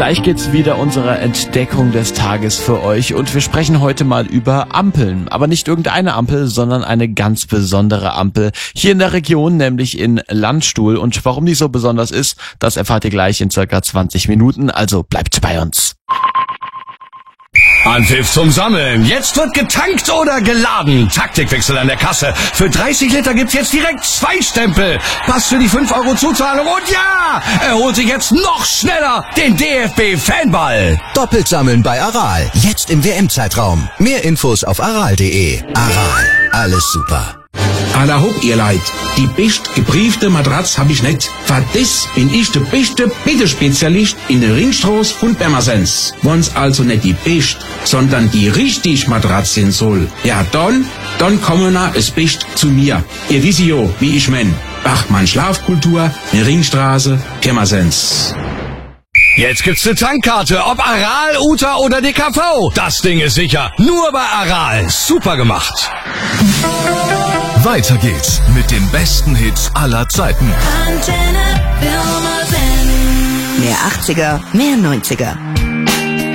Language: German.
Gleich geht's wieder unserer Entdeckung des Tages für euch und wir sprechen heute mal über Ampeln. Aber nicht irgendeine Ampel, sondern eine ganz besondere Ampel. Hier in der Region, nämlich in Landstuhl. Und warum die so besonders ist, das erfahrt ihr gleich in circa 20 Minuten. Also bleibt bei uns. Anpfiff zum Sammeln. Jetzt wird getankt oder geladen. Taktikwechsel an der Kasse. Für 30 Liter gibt's jetzt direkt 2 Stempel. Pass für die 5 Euro Zuzahlung und ja, er holt sich jetzt noch schneller den DFB-Fanball. Doppelt sammeln bei Aral. Jetzt im WM-Zeitraum. Mehr Infos auf aral.de. Aral. Alles super. Alla hopp, ihr Leid. Die best gebriefte Matratz hab ich nicht. Für das bin ich der beste Bittespezialist in der Ringstraße von Pirmasens. Wenn's also nicht die best, sondern die richtig Matratz sein soll. Ja, dann kommen na es best zu mir. Ihr wisst ja, wie ich mein. Bachmann Schlafkultur, in Ringstraße, Pirmasens. Jetzt gibt's eine Tankkarte, ob Aral, Uta oder DKV. Das Ding ist sicher. Nur bei Aral. Super gemacht. Weiter geht's mit den besten Hits aller Zeiten. Mehr 80er, mehr 90er.